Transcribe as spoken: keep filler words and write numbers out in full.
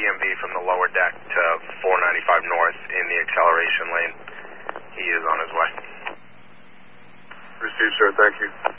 M V from the lower deck to four ninety-five north in the acceleration lane. He is on his way. Received, sir. Thank you.